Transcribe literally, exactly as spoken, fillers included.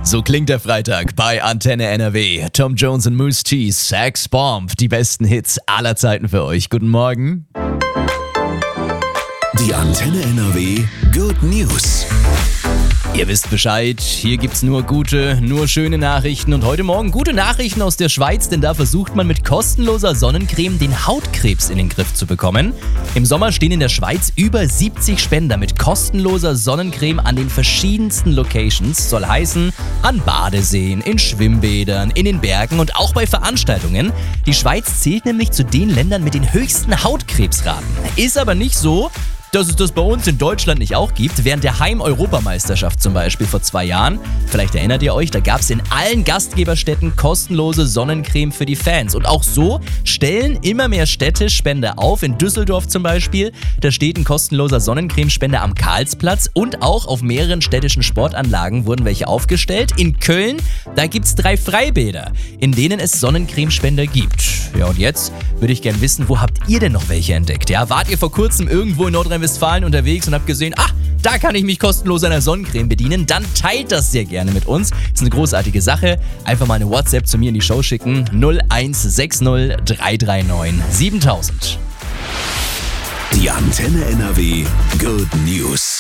So klingt der Freitag bei Antenne N R W. Tom Jones und Moose T, Sax Bomb, die besten Hits aller Zeiten für euch. Guten Morgen. Die Antenne N R W Good News. Ihr wisst Bescheid, hier gibt's nur gute, nur schöne Nachrichten und heute Morgen gute Nachrichten aus der Schweiz, denn da versucht man mit kostenloser Sonnencreme den Hautkrebs in den Griff zu bekommen. Im Sommer stehen in der Schweiz über siebzig Spender mit kostenloser Sonnencreme an den verschiedensten Locations, soll heißen an Badeseen, in Schwimmbädern, in den Bergen und auch bei Veranstaltungen. Die Schweiz zählt nämlich zu den Ländern mit den höchsten Hautkrebsraten. Ist aber nicht so, dass es das bei uns in Deutschland nicht auch gibt. Während der Heim-Europameisterschaft zum Beispiel vor zwei Jahren, vielleicht erinnert ihr euch, da gab es in allen Gastgeberstädten kostenlose Sonnencreme für die Fans. Und auch so stellen immer mehr Städte Spender auf. In Düsseldorf zum Beispiel, da steht ein kostenloser Sonnencremespender am Karlsplatz und auch auf mehreren städtischen Sportanlagen wurden welche aufgestellt. In Köln, da gibt es drei Freibäder, in denen es Sonnencremespender gibt. Ja, und jetzt würde ich gern wissen, wo habt ihr denn noch welche entdeckt? Ja, wart ihr vor kurzem irgendwo in Nordrhein-Westfalen unterwegs und habt gesehen, ach, da kann ich mich kostenlos einer Sonnencreme bedienen, dann teilt das sehr gerne mit uns. Ist eine großartige Sache. Einfach mal eine WhatsApp zu mir in die Show schicken. null eins sechs null drei drei neun siebentausend. Die Antenne N R W Good News.